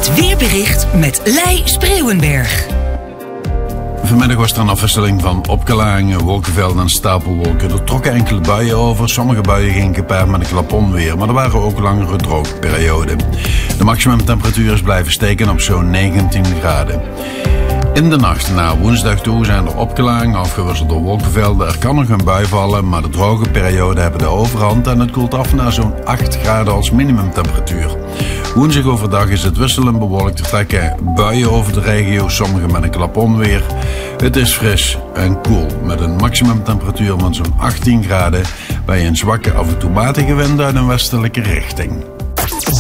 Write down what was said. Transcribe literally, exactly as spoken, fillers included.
Het weerbericht met Lei Spreeuwenberg. Vanmiddag was er een afwisseling van opklaringen, wolkenvelden en stapelwolken. Er trokken enkele buien over. Sommige buien gingen gepaard met een klap onweer, maar er waren ook langere droogperioden. De maximumtemperatuur is blijven steken op zo'n negentien graden. In de nacht naar woensdag toe zijn er opklaringen afgewisseld door wolkenvelden. Er kan nog een bui vallen, maar de droge perioden hebben de overhand en het koelt af naar zo'n acht graden als minimumtemperatuur. Woensdag overdag is het wisselend bewolkt. Er trekken buien over de regio, sommige met een klap onweer. Het is fris en koel met een maximumtemperatuur van zo'n achttien graden bij een zwakke af en toe matige wind uit een westelijke richting.